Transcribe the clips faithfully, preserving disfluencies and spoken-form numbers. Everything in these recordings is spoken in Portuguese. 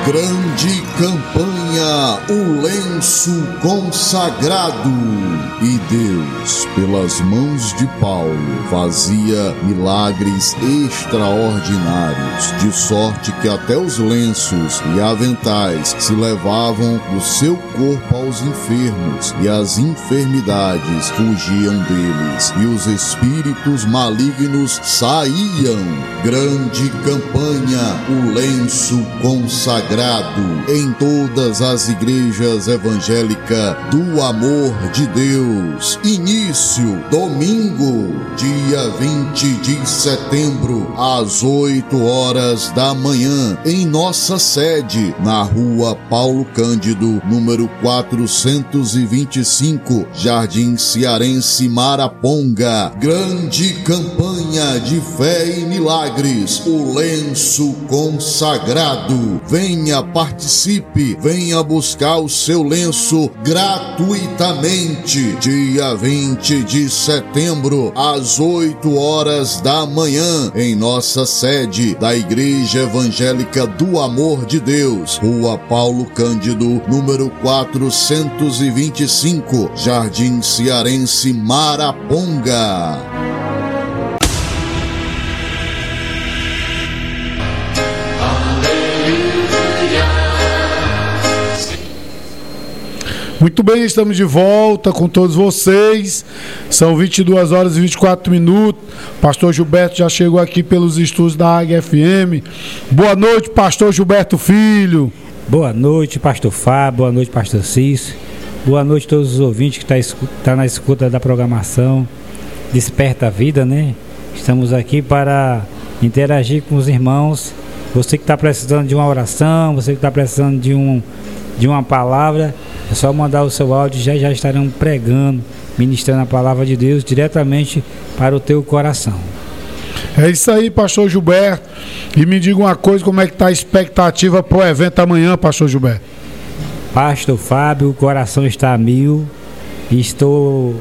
Grande campanha, o lenço consagrado. E Deus, pelas mãos de Paulo, fazia milagres extraordinários, de sorte que até os lenços e aventais se levavam do seu corpo aos enfermos, e as enfermidades fugiam deles, e os espíritos malignos saíam. Grande campanha, o lenço consagrado, em todas as igrejas evangélicas do amor de Deus. Início, domingo, dia vinte de setembro, às oito horas da manhã, em nossa sede, na rua Paulo Cândido, número quatrocentos e vinte e cinco, Jardim Cearense, Maraponga. Grande campanha de fé e milagres, o lenço consagrado. Venha, participe, venha buscar o seu lenço gratuitamente. Dia vinte de setembro, às oito horas da manhã, em nossa sede da Igreja Evangélica do Amor de Deus, rua Paulo Cândido, número quatrocentos e vinte e cinco, Jardim Cearense, Maraponga. Muito bem, estamos de volta com todos vocês. São vinte e duas horas e vinte e quatro minutos. Pastor Gilberto já chegou aqui pelos estúdios da Águia F M. Boa noite, Pastor Gilberto Filho. Boa noite, Pastor Fábio. Boa noite, Pastor Cício. Boa noite a todos os ouvintes que estão tá na escuta da programação Desperta a Vida, né? Estamos aqui para interagir com os irmãos. Você que está precisando de uma oração, você que está precisando de, um, de uma palavra, é só mandar o seu áudio, já já estarão pregando, ministrando a palavra de Deus diretamente para o teu coração. É isso aí, Pastor Gilberto. E me diga uma coisa, como é que está a expectativa para o evento amanhã, Pastor Gilberto? Pastor Fábio, o coração está a mil. E estou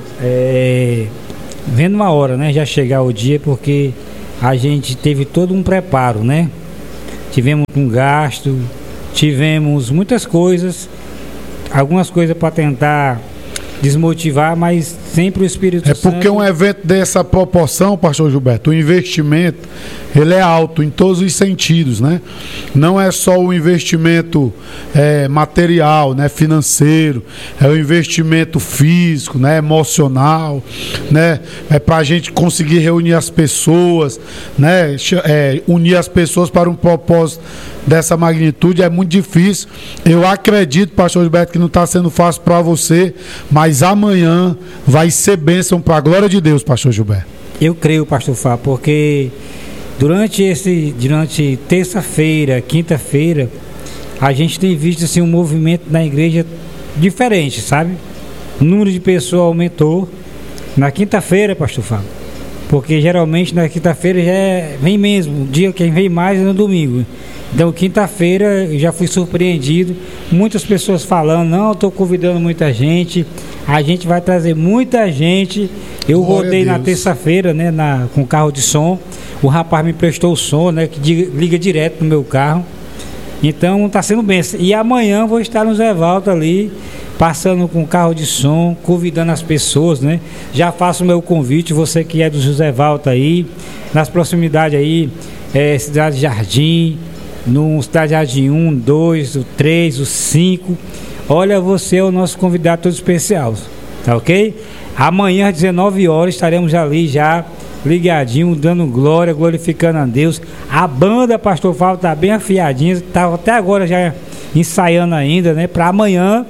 é, vendo uma hora, né? Já chegar o dia, porque a gente teve todo um preparo, né? Tivemos um gasto, tivemos muitas coisas, algumas coisas para tentar desmotivar, mas sempre o Espírito Santo... É porque um evento dessa proporção, Pastor Gilberto, o investimento, ele é alto em todos os sentidos, né? Não é só o investimento é, material, né, financeiro, é o investimento físico, né, emocional, né? É para a gente conseguir reunir as pessoas, né, é, unir as pessoas para um propósito dessa magnitude. É muito difícil. Eu acredito, Pastor Gilberto, que não está sendo fácil para você, mas amanhã vai ser bênção para a glória de Deus, Pastor Gilberto. Eu creio, Pastor Fábio, porque durante esse, durante terça-feira, quinta-feira, a gente tem visto assim, um movimento na igreja diferente, sabe? O número de pessoas aumentou na quinta-feira, Pastor Fábio, porque geralmente na quinta-feira já é, vem mesmo, o dia que vem mais é no domingo. Então, quinta-feira eu já fui surpreendido, muitas pessoas falando, não, estou convidando muita gente, a gente vai trazer muita gente. Eu Glória rodei na terça-feira, né, na, com carro de som, o rapaz me prestou o som, né, que liga direto no meu carro, então está sendo bem. E amanhã vou estar no Zé Valta ali, passando com carro de som, convidando as pessoas, né, já faço o meu convite, você que é do José Valta aí, nas proximidades aí, é, Cidade Jardim, no Cidade Jardim um, dois, o três, o cinco. Olha, você é o nosso convidado todo especial, tá ok? Amanhã às dezenove horas estaremos ali já ligadinho, dando glória, glorificando a Deus. A banda, Pastor Fábio, está bem afiadinha, está até agora já ensaiando ainda, né? Para amanhã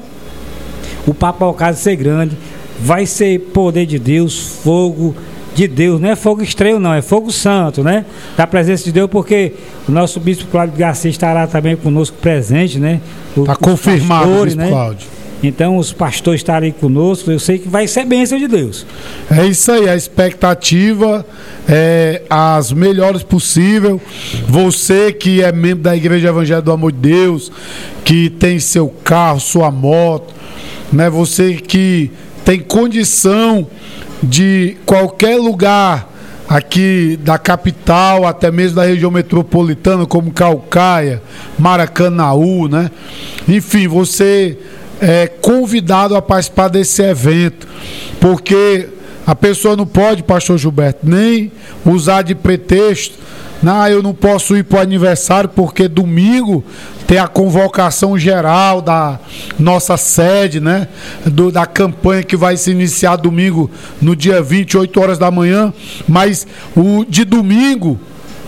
o papocado ser grande, vai ser poder de Deus, fogo de Deus, não é fogo estranho não, é fogo santo, né? Da presença de Deus, porque o nosso bispo Cláudio Garcia estará também conosco presente, né? Está confirmado, pastores, bispo né? Cláudio. Então os pastores estarem conosco, eu sei que vai ser bênção de Deus. É isso aí, a expectativa é as melhores possível. Você que é membro da Igreja Evangélica do Amor de Deus, que tem seu carro, sua moto, né? Você que tem condição de qualquer lugar aqui da capital, até mesmo da região metropolitana, como Caucaia, Maracanaú, né? Enfim, você é convidado a participar desse evento, porque a pessoa não pode, pastor Gilberto, nem usar de pretexto. Não, eu não posso ir para o aniversário porque domingo tem a convocação geral da nossa sede, né? Do, da campanha que vai se iniciar domingo no dia vinte, oito horas da manhã. Mas o de domingo,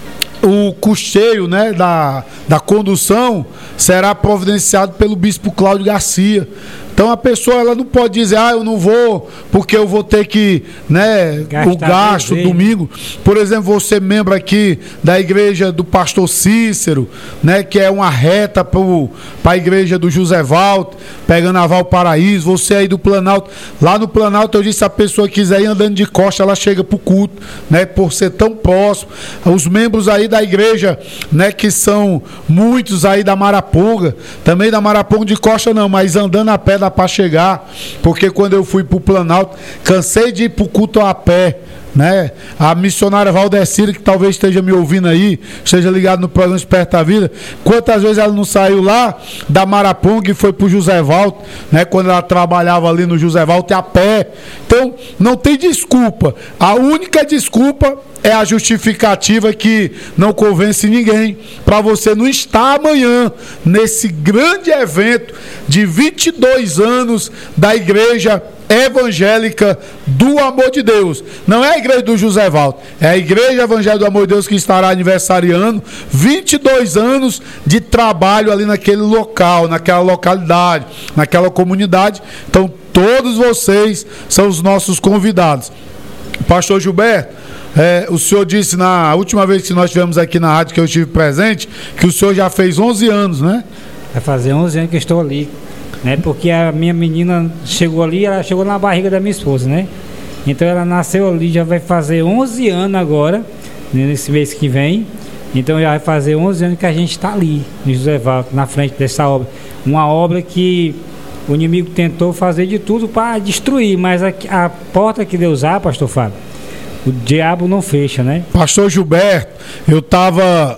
o custeio, né, da, da condução será providenciado pelo bispo Cláudio Garcia. Então a pessoa ela não pode dizer, ah, eu não vou porque eu vou ter que, né, o gasto domingo. Por exemplo, você membro aqui da igreja do pastor Cícero, né, que é uma reta para a igreja do José Valdo, pegando a Valparaíso, você aí do Planalto. Lá no Planalto eu disse, se a pessoa quiser ir andando de costa, ela chega para o culto, né, por ser tão próximo. Os membros aí da igreja, né, que são muitos aí da Maraponga, também da Maraponga de costa não, mas andando a pé da para chegar, porque quando eu fui para o Planalto, cansei de ir para o culto a pé, né? A missionária Valdecira, que talvez esteja me ouvindo aí, esteja ligado no programa Esperta a Vida, quantas vezes ela não saiu lá da Maraponga e foi para o José Valdo, né? Quando ela trabalhava ali no José Valdo a pé. Então não tem desculpa, a única desculpa é a justificativa que não convence ninguém, para você não estar amanhã nesse grande evento de vinte e dois anos da Igreja Evangélica do Amor de Deus. Não é a igreja do José Valdo, é a Igreja Evangélica do Amor de Deus que estará aniversariando vinte e dois anos de trabalho ali naquele local, naquela localidade, naquela comunidade. Então todos vocês são os nossos convidados. Pastor Gilberto, É, o senhor disse na última vez que nós estivemos aqui na rádio, que eu estive presente, que o senhor já fez onze anos, né? Vai fazer onze anos que eu estou ali, né? Porque a minha menina chegou ali, ela chegou na barriga da minha esposa, né? Então ela nasceu ali, já vai fazer onze anos agora, nesse mês que vem. Então já vai fazer onze anos que a gente está ali, no José Valdo, na frente dessa obra. Uma obra que o inimigo tentou fazer de tudo para destruir, mas a, a porta que Deus abre, pastor Fábio, o diabo não fecha, né? Pastor Gilberto, eu estava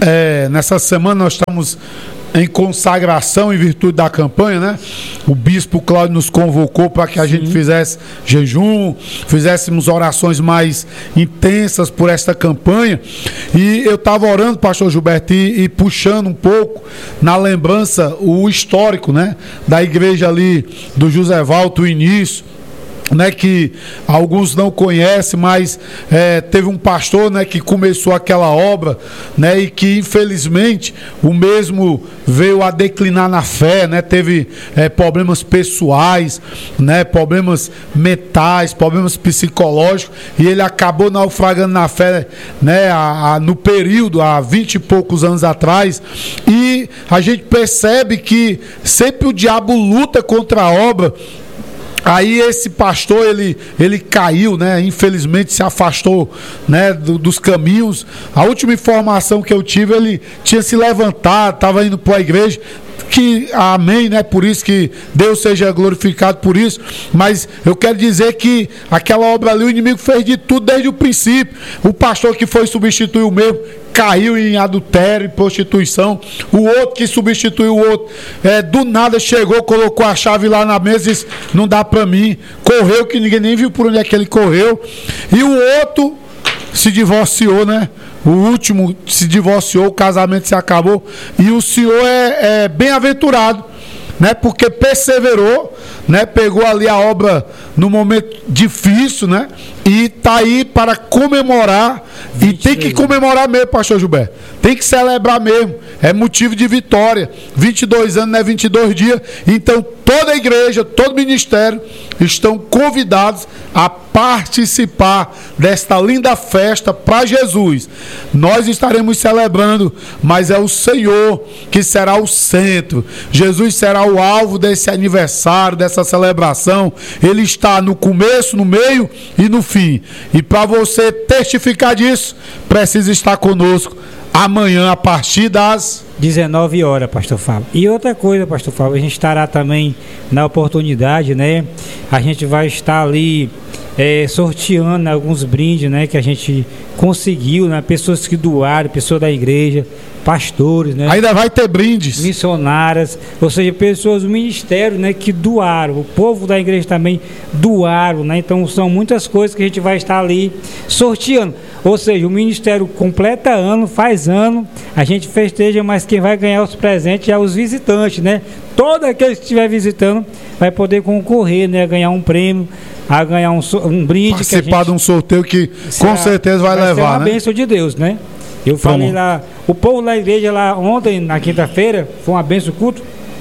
é, nessa semana nós estamos em consagração em virtude da campanha, né? O bispo Cláudio nos convocou para que a Sim. gente fizesse jejum, fizéssemos orações mais intensas por esta campanha. E eu estava orando, pastor Gilberto, e, e puxando um pouco na lembrança o histórico, né? Da igreja ali do José Valdo, o início, né, que alguns não conhecem, mas é, teve um pastor, né, que começou aquela obra, né, e que infelizmente o mesmo veio a declinar na fé, né, teve é, problemas pessoais, né, problemas mentais, problemas psicológicos, e ele acabou naufragando na fé, né, a, a, no período, há vinte e poucos anos atrás. E a gente percebe que sempre o diabo luta contra a obra. Aí esse pastor, ele, ele caiu, né? Infelizmente se afastou, né, do, dos caminhos. A última informação que eu tive, ele tinha se levantado, estava indo para a igreja. Que amém, né? Por isso que Deus seja glorificado por isso. Mas eu quero dizer que aquela obra ali, o inimigo fez de tudo desde o princípio. O pastor que foi substituir o mesmo caiu em adultério e prostituição. O outro que substituiu o outro, é, do nada chegou, colocou a chave lá na mesa e disse, não dá pra mim. Correu, que ninguém nem viu por onde é que ele correu. E o outro se divorciou, né? O último se divorciou, o casamento se acabou. E o senhor é, é bem-aventurado, né? Porque perseverou, né? Pegou ali a obra no momento difícil, né? E tá aí para comemorar. E tem que comemorar mesmo, pastor Gilberto. Tem que celebrar mesmo. É motivo de vitória. vinte e dois anos, não é vinte e dois dias. Então toda a igreja, todo ministério estão convidados a participar desta linda festa para Jesus. Nós estaremos celebrando, mas é o Senhor que será o centro. Jesus será o alvo desse aniversário, dessa celebração. Ele está no começo, no meio e no fim. E para você testificar disso, precisa estar conosco amanhã a partir das dezenove horas, pastor Fábio. E outra coisa, pastor Fábio, a gente estará também na oportunidade, né? A gente vai estar ali é, sorteando alguns brindes, né, que a gente conseguiu, né, pessoas que doaram, pessoas da igreja, pastores, né, ainda vai ter brindes, missionárias, ou seja, pessoas do ministério, né, que doaram, o povo da igreja também doaram, né, então são muitas coisas que a gente vai estar ali sorteando, ou seja, o ministério completa ano, faz ano, a gente festeja, mas quem vai ganhar os presentes é os visitantes, né, todo aquele que estiver visitando vai poder concorrer, né, a ganhar um prêmio, a ganhar um, um brinde, participar que a gente, de um sorteio que será, com certeza vai, vai levar, ser uma né? bênção de Deus, né? Eu falei lá, o povo da igreja lá ontem, na quinta-feira, foi uma bênção o culto.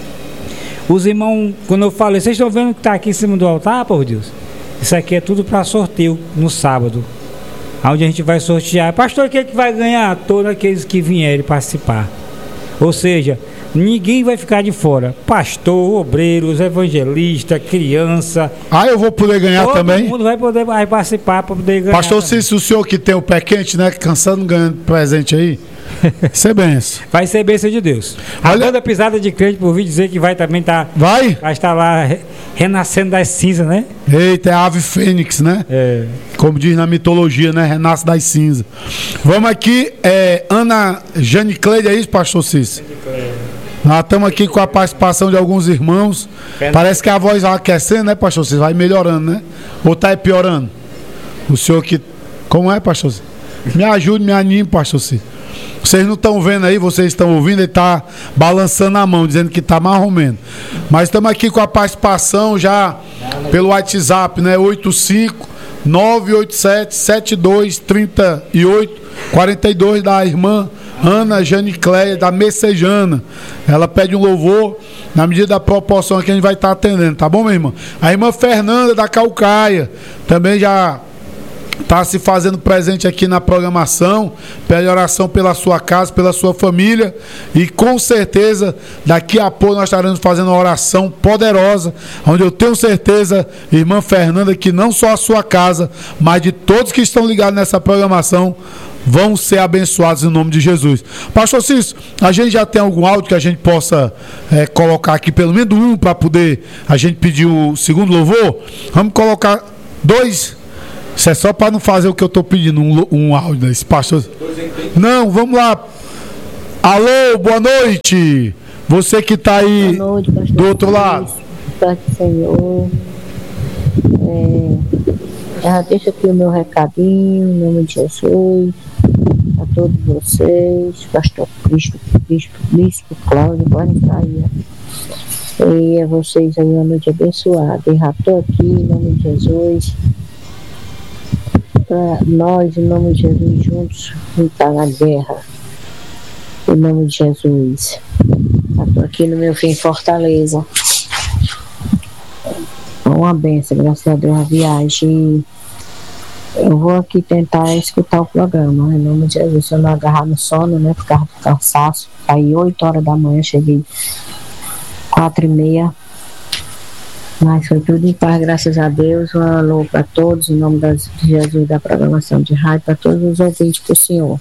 Os irmãos, quando eu falei, vocês estão vendo que está aqui em cima do altar, por Deus? Isso aqui é tudo para sorteio no sábado, onde a gente vai sortear. Pastor, quem é que vai ganhar? Todos aqueles que vierem participar. Ou seja, ninguém vai ficar de fora. Pastor, obreiros, evangelista, criança. Ah, eu vou poder ganhar todo também? Todo mundo vai poder vai participar para poder ganhar. Pastor Cícero, o senhor que tem o pé quente, né? Cansando, ganhando presente aí. Isso é benção. Vai ser bênção de Deus. A Olha... banda Pisada de Crente, por vir dizer que vai também estar. Tá, vai? Vai estar lá re, renascendo das cinzas, né? Eita, é a ave fênix, né? É. Como diz na mitologia, né? Renasce das cinzas. Vamos aqui, é, Ana Jane Cleide, é isso, pastor Cícero? Nós estamos aqui com a participação de alguns irmãos. Parece que a voz vai aquecendo, né, pastor Cícero? Vai melhorando, né? Ou está piorando? O senhor que... Como é, pastor Cícero? Me ajude, me anime, pastor Cícero. Vocês não estão vendo aí, vocês estão ouvindo, ele está balançando a mão, dizendo que está mais ou menos. Mas estamos aqui com a participação já pelo WhatsApp, né? oito cinco nove oito sete sete dois três oito quatro dois da irmã Ana Jane Cleia, da Messejana. Ela pede um louvor na medida da proporção que a gente vai estar atendendo, tá bom, minha irmã? A irmã Fernanda da Calcaia também já está se fazendo presente aqui na programação, pede oração pela sua casa, pela sua família, e com certeza daqui a pouco nós estaremos fazendo uma oração poderosa, onde eu tenho certeza, irmã Fernanda, que não só a sua casa, mas de todos que estão ligados nessa programação vão ser abençoados em nome de Jesus. Pastor Cícero, a gente já tem algum áudio que a gente possa é, colocar aqui, pelo menos um, para poder a gente pedir o segundo louvor? Vamos colocar dois. Isso é só para não fazer o que eu estou pedindo, um, um áudio desse pastor. Não, vamos lá. Alô, boa noite. Você que está aí noite, do outro lado. Pai do Senhor. É, deixa aqui o meu recadinho, em nome de Jesus. A todos vocês, pastor Cristo, Bispo, Bispo Cláudio, pode estar aí. E a vocês aí uma noite abençoada. E já estou aqui, em nome de Jesus. Para nós, em nome de Jesus, juntos lutar na guerra, em nome de Jesus. Estou aqui no meu fim Fortaleza, uma benção, graças a Deus, a viagem. Eu vou aqui tentar escutar o programa, em nome de Jesus. Se eu não agarrar no sono, né, por causa do cansaço, aí oito horas da manhã, cheguei quatro e meia. Mas foi tudo em paz, graças a Deus. Um alô para todos, em nome de Jesus, da programação de rádio, para todos os ouvintes do Senhor.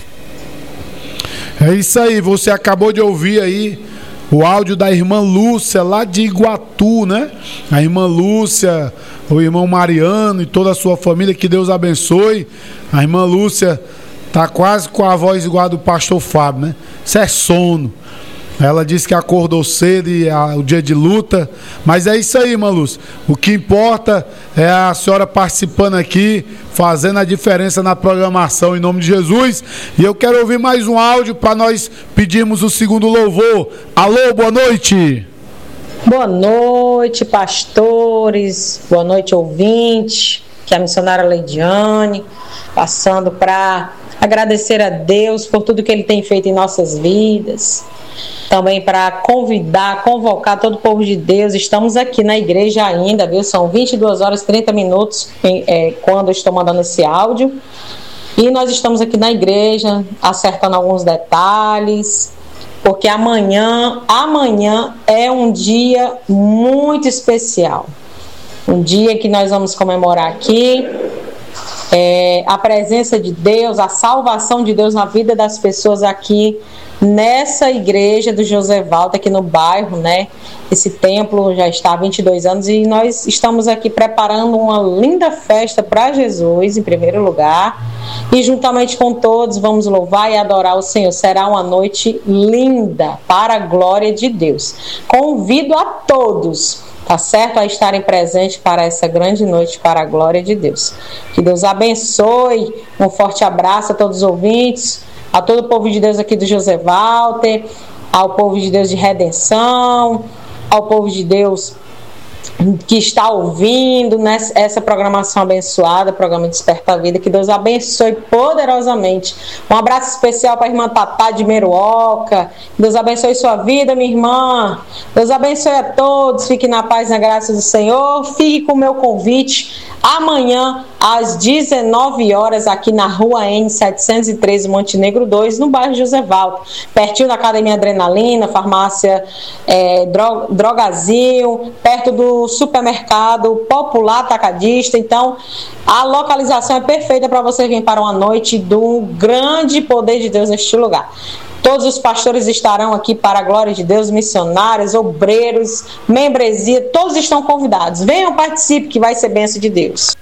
É isso aí, você acabou de ouvir aí o áudio da irmã Lúcia, lá de Iguatu, né? A irmã Lúcia, o irmão Mariano e toda a sua família, que Deus abençoe. A irmã Lúcia tá quase com a voz igual a do pastor Fábio, né? Isso é sono. Ela disse que acordou cedo e a, o dia de luta. Mas é isso aí, irmã Lúcia. O que importa é a senhora participando aqui, fazendo a diferença na programação, em nome de Jesus. E eu quero ouvir mais um áudio para nós pedirmos o segundo louvor. Alô, boa noite. Boa noite, pastores. Boa noite, ouvintes. Que é a missionária Leidiane, passando para agradecer a Deus por tudo que Ele tem feito em nossas vidas. Também para convidar, convocar todo o povo de Deus. Estamos aqui na igreja ainda, viu? São vinte e duas horas e trinta minutos em, é, quando eu estou mandando esse áudio. E nós estamos aqui na igreja, acertando alguns detalhes, porque amanhã, amanhã é um dia muito especial. Um dia que nós vamos comemorar aqui é, a presença de Deus, a salvação de Deus na vida das pessoas aqui nessa igreja do José Walter, aqui no bairro, né? Esse templo já está há vinte e dois anos e nós estamos aqui preparando uma linda festa para Jesus, em primeiro lugar, e juntamente com todos vamos louvar e adorar o Senhor. Será uma noite linda, para a glória de Deus. Convido a todos, tá certo, a estarem presentes para essa grande noite, para a glória de Deus. Que Deus abençoe, um forte abraço a todos os ouvintes, a todo o povo de Deus aqui do José Walter, ao povo de Deus de Redenção, ao povo de Deus que está ouvindo nessa, essa programação abençoada, programa Desperta a Vida. Que Deus abençoe poderosamente. Um abraço especial para a irmã Tatá de Meruoca. Deus abençoe sua vida, minha irmã. Deus abençoe a todos. Fique na paz e na graça do Senhor. Fique com o meu convite amanhã às dezenove horas aqui na Rua N setecentos e treze, Montenegro dois, no bairro José Walter, pertinho da Academia Adrenalina, farmácia é, Dro- Drogazil, perto do supermercado Popular Atacadista. Então a localização é perfeita para você vir para uma noite do grande poder de Deus neste lugar. Todos os pastores estarão aqui para a glória de Deus, missionários, obreiros, membresia, todos estão convidados. Venham, participe, que vai ser bênção de Deus.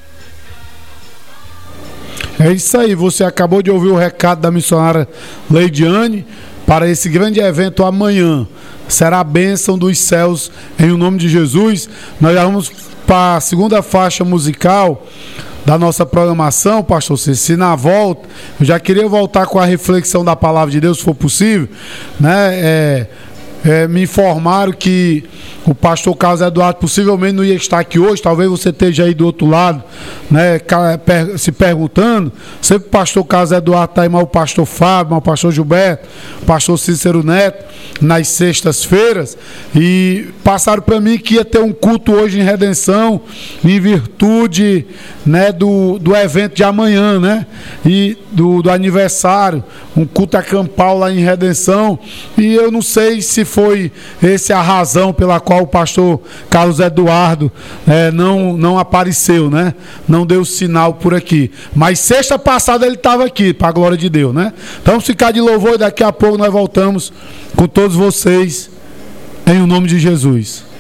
É isso aí, você acabou de ouvir o recado da missionária Leidiane para esse grande evento amanhã. Será a bênção dos céus em o nome de Jesus. Nós já vamos para a segunda faixa musical da nossa programação, pastor Cícero. Se na volta, eu já queria voltar com a reflexão da palavra de Deus, se for possível, né? É, é, me informaram que o pastor Carlos Eduardo possivelmente não ia estar aqui hoje. Talvez você esteja aí do outro lado, né, se perguntando. Sempre o pastor Carlos Eduardo está aí, mas o pastor Fábio, mas o pastor Gilberto, o pastor Cícero Neto, nas sextas-feiras, e passaram para mim que ia ter um culto hoje em Redenção, em virtude, né, do, do evento de amanhã, né, e do, do aniversário, um culto acampal lá em Redenção. E eu não sei se foi essa a razão pela qual o pastor Carlos Eduardo é, não, não apareceu, né? Não deu sinal por aqui. Mas sexta passada ele estava aqui, para a glória de Deus, né? Então vamos ficar de louvor e daqui a pouco nós voltamos com todos vocês, em o nome de Jesus.